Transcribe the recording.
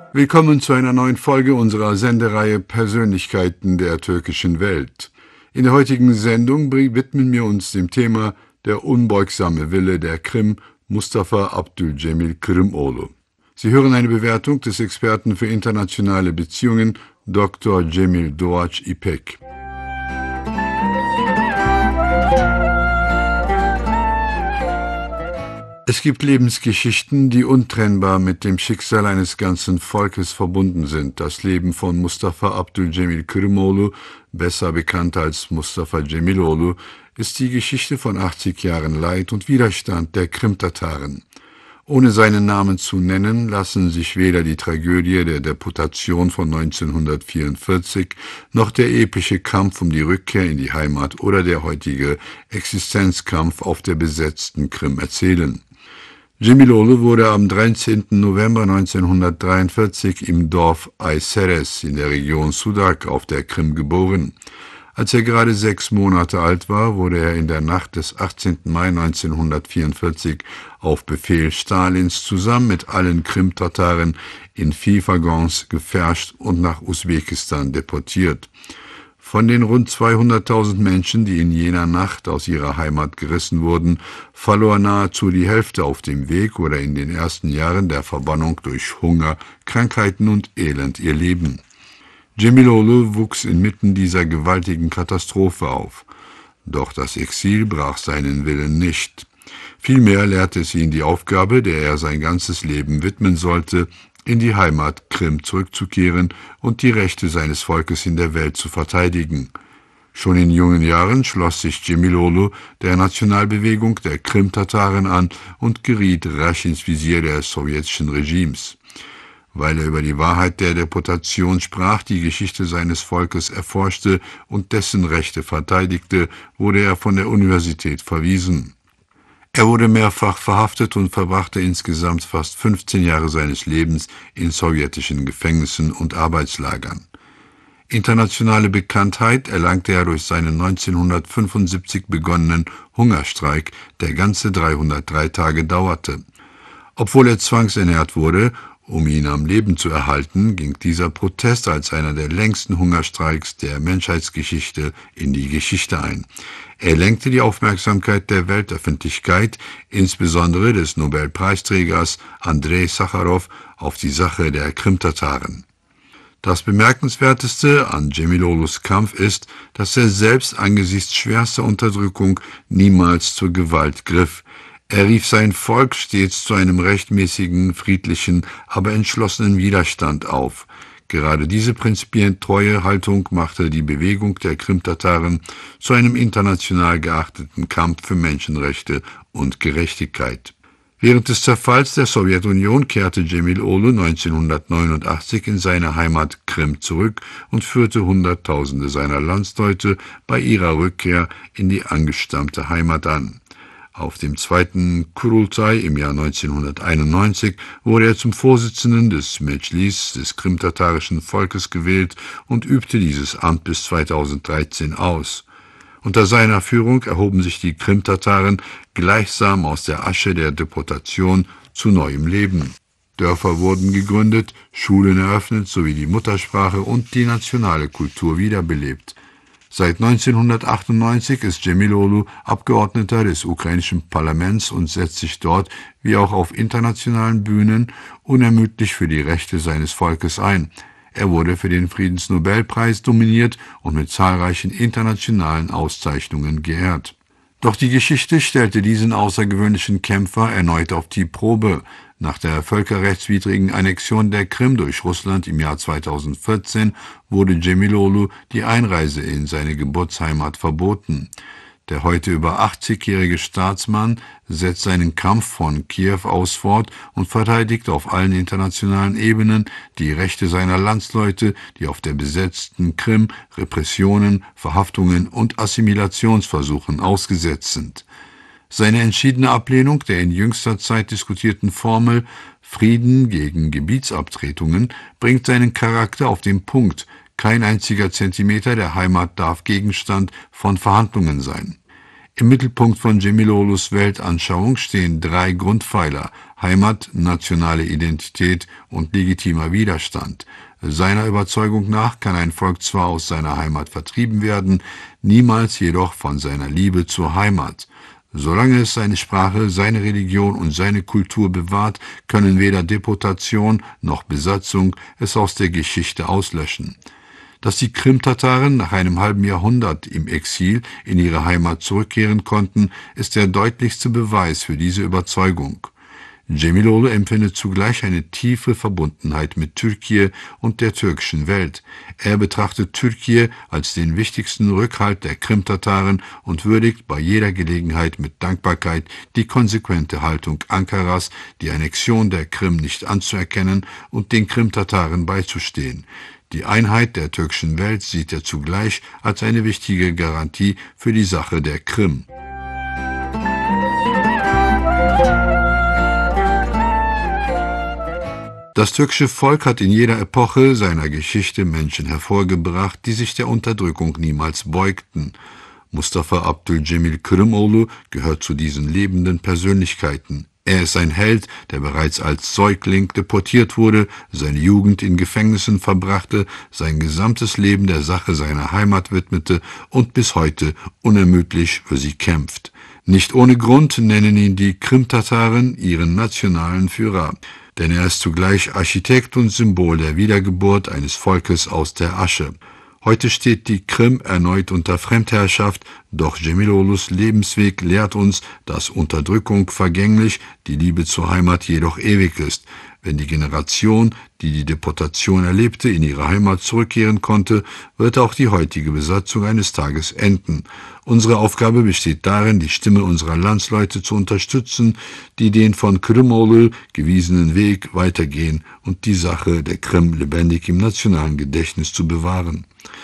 Willkommen zu einer neuen Folge unserer Sendereihe Persönlichkeiten der türkischen Welt. In der heutigen Sendung widmen wir uns dem Thema der unbeugsame Wille der Krim, Mustafa Abdülcemil Kırımoğlu. Sie hören eine Bewertung des Experten für internationale Beziehungen, Dr. Cemil Doğaç İpek. Es gibt Lebensgeschichten, die untrennbar mit dem Schicksal eines ganzen Volkes verbunden sind. Das Leben von Mustafa Abdülcemil Kırımoğlu, besser bekannt als Mustafa Cemiloğlu, ist die Geschichte von 80 Jahren Leid und Widerstand der Krimtataren. Ohne seinen Namen zu nennen, lassen sich weder die Tragödie der Deportation von 1944 noch der epische Kampf um die Rückkehr in die Heimat oder der heutige Existenzkampf auf der besetzten Krim erzählen. Cemiloğlu wurde am 13. November 1943 im Dorf Ayseres in der Region Sudak auf der Krim geboren. Als er gerade 6 Monate alt war, wurde er in der Nacht des 18. Mai 1944 auf Befehl Stalins zusammen mit allen Krimtataren in Viehwaggons gefärscht und nach Usbekistan deportiert. Von den rund 200.000 Menschen, die in jener Nacht aus ihrer Heimat gerissen wurden, verlor nahezu die Hälfte auf dem Weg oder in den ersten Jahren der Verbannung durch Hunger, Krankheiten und Elend ihr Leben. Cemiloğlu wuchs inmitten dieser gewaltigen Katastrophe auf. Doch das Exil brach seinen Willen nicht. Vielmehr lehrte es ihn die Aufgabe, der er sein ganzes Leben widmen sollte, in die Heimat Krim zurückzukehren und die Rechte seines Volkes in der Welt zu verteidigen. Schon in jungen Jahren schloss sich Cemiloğlu der Nationalbewegung der Krimtataren an und geriet rasch ins Visier des sowjetischen Regimes. Weil er über die Wahrheit der Deportation sprach, die Geschichte seines Volkes erforschte und dessen Rechte verteidigte, wurde er von der Universität verwiesen. Er wurde mehrfach verhaftet und verbrachte insgesamt fast 15 Jahre seines Lebens in sowjetischen Gefängnissen und Arbeitslagern. Internationale Bekanntheit erlangte er durch seinen 1975 begonnenen Hungerstreik, der ganze 303 Tage dauerte. Obwohl er zwangsernährt wurde, um ihn am Leben zu erhalten, ging dieser Protest als einer der längsten Hungerstreiks der Menschheitsgeschichte in die Geschichte ein. Er lenkte die Aufmerksamkeit der Weltöffentlichkeit, insbesondere des Nobelpreisträgers Andrei Sacharow, auf die Sache der Krimtataren. Das Bemerkenswerteste an Cemiloğlu's Kampf ist, dass er selbst angesichts schwerster Unterdrückung niemals zur Gewalt griff. Er rief sein Volk stets zu einem rechtmäßigen, friedlichen, aber entschlossenen Widerstand auf. Gerade diese prinzipiell treue Haltung machte die Bewegung der Krimtataren zu einem international geachteten Kampf für Menschenrechte und Gerechtigkeit. Während des Zerfalls der Sowjetunion kehrte Cemiloğlu 1989 in seine Heimat Krim zurück und führte Hunderttausende seiner Landsleute bei ihrer Rückkehr in die angestammte Heimat an. Auf dem zweiten Kurultay im Jahr 1991 wurde er zum Vorsitzenden des Meclis des krimtatarischen Volkes gewählt und übte dieses Amt bis 2013 aus. Unter seiner Führung erhoben sich die Krimtataren gleichsam aus der Asche der Deportation zu neuem Leben. Dörfer wurden gegründet, Schulen eröffnet sowie die Muttersprache und die nationale Kultur wiederbelebt. Seit 1998 ist Cemiloğlu Abgeordneter des ukrainischen Parlaments und setzt sich dort, wie auch auf internationalen Bühnen, unermüdlich für die Rechte seines Volkes ein. Er wurde für den Friedensnobelpreis nominiert und mit zahlreichen internationalen Auszeichnungen geehrt. Doch die Geschichte stellte diesen außergewöhnlichen Kämpfer erneut auf die Probe. Nach der völkerrechtswidrigen Annexion der Krim durch Russland im Jahr 2014 wurde Cemiloğlu die Einreise in seine Geburtsheimat verboten. Der heute über 80-jährige Staatsmann setzt seinen Kampf von Kiew aus fort und verteidigt auf allen internationalen Ebenen die Rechte seiner Landsleute, die auf der besetzten Krim Repressionen, Verhaftungen und Assimilationsversuchen ausgesetzt sind. Seine entschiedene Ablehnung der in jüngster Zeit diskutierten Formel Frieden gegen Gebietsabtretungen bringt seinen Charakter auf den Punkt. Kein einziger Zentimeter der Heimat darf Gegenstand von Verhandlungen sein. Im Mittelpunkt von Cemiloğlu's Weltanschauung stehen 3 Grundpfeiler: Heimat, nationale Identität und legitimer Widerstand. Seiner Überzeugung nach kann ein Volk zwar aus seiner Heimat vertrieben werden, niemals jedoch von seiner Liebe zur Heimat. Solange es seine Sprache, seine Religion und seine Kultur bewahrt, können weder Deportation noch Besatzung es aus der Geschichte auslöschen. Dass die Krimtataren nach einem halben Jahrhundert im Exil in ihre Heimat zurückkehren konnten, ist der deutlichste Beweis für diese Überzeugung. Cemiloğlu empfindet zugleich eine tiefe Verbundenheit mit Türkei und der türkischen Welt. Er betrachtet Türkei als den wichtigsten Rückhalt der Krimtataren und würdigt bei jeder Gelegenheit mit Dankbarkeit die konsequente Haltung Ankaras, die Annexion der Krim nicht anzuerkennen und den Krimtataren beizustehen. Die Einheit der türkischen Welt sieht er zugleich als eine wichtige Garantie für die Sache der Krim. Das türkische Volk hat in jeder Epoche seiner Geschichte Menschen hervorgebracht, die sich der Unterdrückung niemals beugten. Mustafa Abdülcemil Kırımoğlu gehört zu diesen lebenden Persönlichkeiten. Er ist ein Held, der bereits als Säugling deportiert wurde, seine Jugend in Gefängnissen verbrachte, sein gesamtes Leben der Sache seiner Heimat widmete und bis heute unermüdlich für sie kämpft. Nicht ohne Grund nennen ihn die Krimtataren ihren nationalen Führer, denn er ist zugleich Architekt und Symbol der Wiedergeburt eines Volkes aus der Asche. Heute steht die Krim erneut unter Fremdherrschaft, doch Cemiloğlu's Lebensweg lehrt uns, dass Unterdrückung vergänglich, die Liebe zur Heimat jedoch ewig ist. Wenn die Generation, die die Deportation erlebte, in ihre Heimat zurückkehren konnte, wird auch die heutige Besatzung eines Tages enden. Unsere Aufgabe besteht darin, die Stimme unserer Landsleute zu unterstützen, die den von Kırımoğlu gewiesenen Weg weitergehen und die Sache der Krim lebendig im nationalen Gedächtnis zu bewahren.